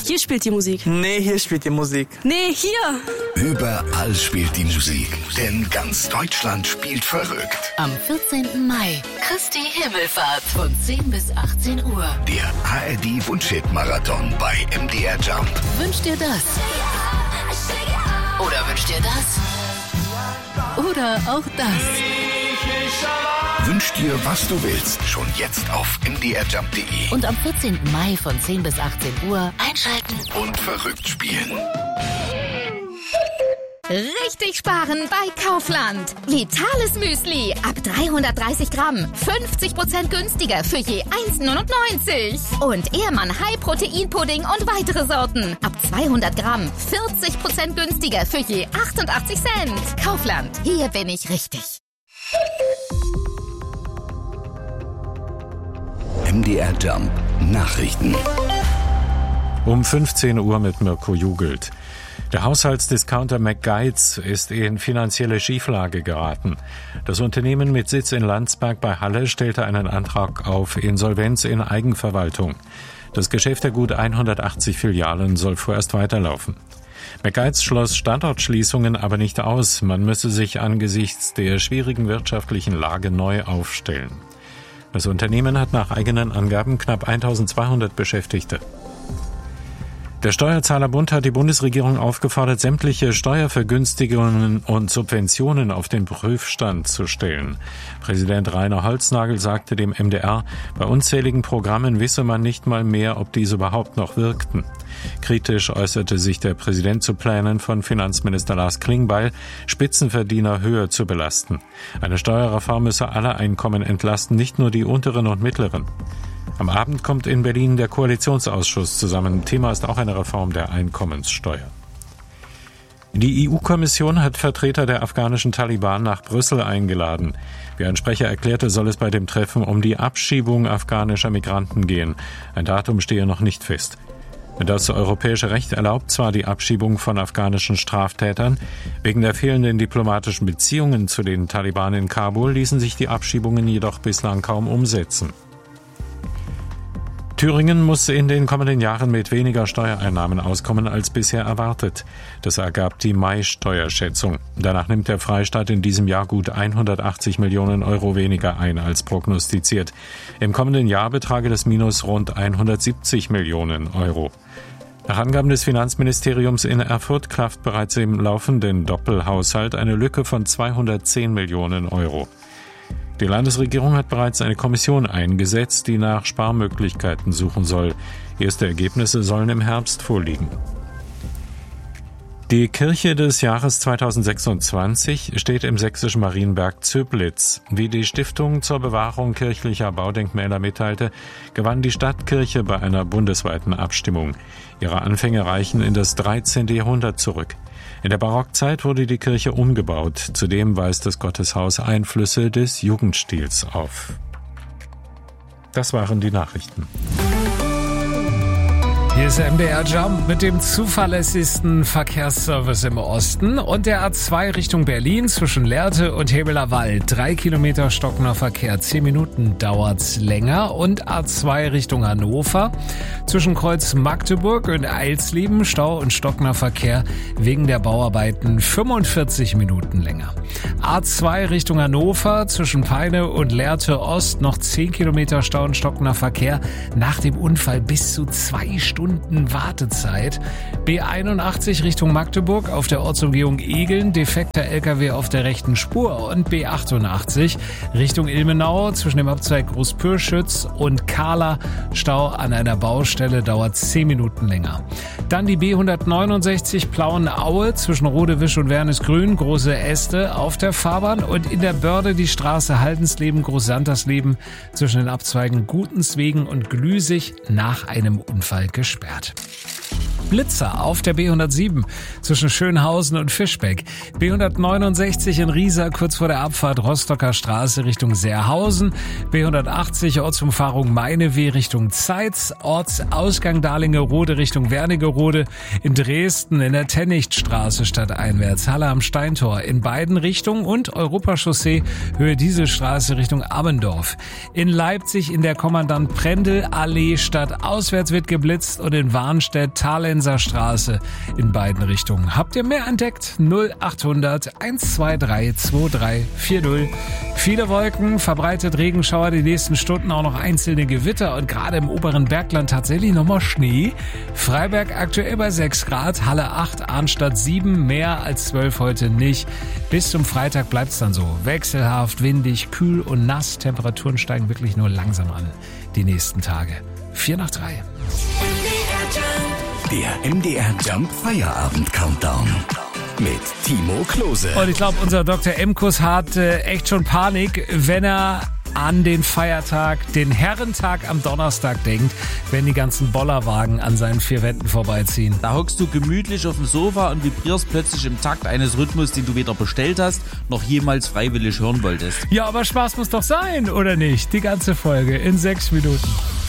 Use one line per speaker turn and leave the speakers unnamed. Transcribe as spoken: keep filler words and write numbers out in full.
hier spielt die Musik.
Nee, hier spielt die Musik.
Nee, hier.
Überall spielt die Musik, denn ganz Deutschland spielt verrückt.
Am vierzehnten Mai, Christi Himmelfahrt von zehn bis achtzehn Uhr.
Der A R D-Wunschhit-Marathon bei M D R Jump.
Wünscht dir das? Oder wünscht dir das? Oder auch das?
Wünsch dir, was du willst, schon jetzt auf m d r jump punkt d e.
Und am vierzehnten Mai von zehn bis achtzehn Uhr einschalten
und verrückt spielen.
Richtig sparen bei Kaufland. Vitales Müsli ab dreihundertdreißig Gramm. fünfzig Prozent günstiger für je eins neunundneunzig. Und Ehrmann High Protein Pudding und weitere Sorten. Ab zweihundert Gramm. vierzig Prozent günstiger für je achtundachtzig Cent. Kaufland. Hier bin ich richtig.
M D R Jump Nachrichten.
Um fünfzehn Uhr mit Mirko Jugelt. Der Haushaltsdiscounter McGuides ist in finanzielle Schieflage geraten. Das Unternehmen mit Sitz in Landsberg bei Halle stellte einen Antrag auf Insolvenz in Eigenverwaltung. Das Geschäft der gut hundertachtzig Filialen soll vorerst weiterlaufen. McGuides schloss Standortschließungen aber nicht aus. Man müsse sich angesichts der schwierigen wirtschaftlichen Lage neu aufstellen. Das Unternehmen hat nach eigenen Angaben knapp eintausendzweihundert Beschäftigte. Der Steuerzahlerbund hat die Bundesregierung aufgefordert, sämtliche Steuervergünstigungen und Subventionen auf den Prüfstand zu stellen. Präsident Rainer Holznagel sagte dem M D R, bei unzähligen Programmen wisse man nicht mal mehr, ob diese überhaupt noch wirkten. Kritisch äußerte sich der Präsident zu Plänen von Finanzminister Lars Klingbeil, Spitzenverdiener höher zu belasten. Eine Steuerreform müsse alle Einkommen entlasten, nicht nur die unteren und mittleren. Am Abend kommt in Berlin der Koalitionsausschuss zusammen. Thema ist auch eine Reform der Einkommenssteuer. Die E U-Kommission hat Vertreter der afghanischen Taliban nach Brüssel eingeladen. Wie ein Sprecher erklärte, soll es bei dem Treffen um die Abschiebung afghanischer Migranten gehen. Ein Datum stehe noch nicht fest. Das europäische Recht erlaubt zwar die Abschiebung von afghanischen Straftätern. Wegen der fehlenden diplomatischen Beziehungen zu den Taliban in Kabul ließen sich die Abschiebungen jedoch bislang kaum umsetzen. Thüringen muss in den kommenden Jahren mit weniger Steuereinnahmen auskommen als bisher erwartet. Das ergab die Mai-Steuerschätzung. Danach nimmt der Freistaat in diesem Jahr gut hundertachtzig Millionen Euro weniger ein als prognostiziert. Im kommenden Jahr betrage das Minus rund hundertsiebzig Millionen Euro. Nach Angaben des Finanzministeriums in Erfurt klafft bereits im laufenden Doppelhaushalt eine Lücke von zweihundertzehn Millionen Euro. Die Landesregierung hat bereits eine Kommission eingesetzt, die nach Sparmöglichkeiten suchen soll. Erste Ergebnisse sollen im Herbst vorliegen. Die Kirche des Jahres zweitausendsechsundzwanzig steht im sächsischen Marienberg Zöblitz. Wie die Stiftung zur Bewahrung kirchlicher Baudenkmäler mitteilte, gewann die Stadtkirche bei einer bundesweiten Abstimmung. Ihre Anfänge reichen in das dreizehnte Jahrhundert zurück. In der Barockzeit wurde die Kirche umgebaut. Zudem weist das Gotteshaus Einflüsse des Jugendstils auf. Das waren die Nachrichten.
Hier ist M D R Jump mit dem zuverlässigsten Verkehrsservice im Osten und der A zwei Richtung Berlin zwischen Lehrte und Hebeler Wald. Drei Kilometer stockender Verkehr, zehn Minuten dauert's länger. Und A zwei Richtung Hannover zwischen Kreuz Magdeburg und Eilsleben, Stau und stockender Verkehr wegen der Bauarbeiten fünfundvierzig Minuten länger. A zwei Richtung Hannover zwischen Peine und Lehrte Ost noch zehn Kilometer Stau und stockender Verkehr, nach dem Unfall bis zu zwei Stunden Wartezeit. B einundachtzig Richtung Magdeburg auf der Ortsumgehung Egeln, defekter L K W auf der rechten Spur. Und B achtundachtzig Richtung Ilmenau zwischen dem Abzweig Großpürschütz und Kahler, Stau an einer Baustelle, dauert zehn Minuten länger. Dann die B hundertneunundsechzig Plauen-Aue zwischen Rodewisch und Wernesgrün, große Äste auf der Fahrbahn. Und in der Börde die Straße Haldensleben, Großsantersleben zwischen den Abzweigen Gutenswegen und Glüsig nach einem Unfall gesperrt. Blitzer auf der B hundertsieben zwischen Schönhausen und Fischbeck. B hundertneunundsechzig in Riesa kurz vor der Abfahrt Rostocker Straße Richtung Seerhausen. B hundertachtzig Ortsumfahrung Meineweh Richtung Zeitz. Ortsausgang Dahlingerode Richtung Wernigerode. In Dresden in der Tennichtstraße stadteinwärts. Halle am Steintor in beiden Richtungen und Europachaussee Höhe Dieselstraße Richtung Ammendorf. In Leipzig in der Kommandant Prendel Allee stadtauswärts wird geblitzt und in Warnstedt Thalenser Straße in beiden Richtungen. Habt ihr mehr entdeckt? null achthundert eins zwei drei zwei drei vier null. Viele Wolken, verbreitet Regenschauer, die nächsten Stunden auch noch einzelne Gewitter und gerade im oberen Bergland tatsächlich nochmal Schnee. Freiberg aktuell bei sechs Grad, Halle acht, Arnstadt sieben, mehr als zwölf heute nicht. Bis zum Freitag bleibt's dann so. Wechselhaft, windig, kühl und nass. Temperaturen steigen wirklich nur langsam an die nächsten Tage. Vier nach drei.
Der M D R Jump Feierabend Countdown mit Timo Klose.
Und ich glaube, unser Doktor Emkus hat äh, echt schon Panik, wenn er an den Feiertag, den Herrentag am Donnerstag denkt, wenn die ganzen Bollerwagen an seinen vier Wänden vorbeiziehen.
Da hockst du gemütlich auf dem Sofa und vibrierst plötzlich im Takt eines Rhythmus, den du weder bestellt hast, noch jemals freiwillig hören wolltest.
Ja, aber Spaß muss doch sein, oder nicht? Die ganze Folge in sechs Minuten.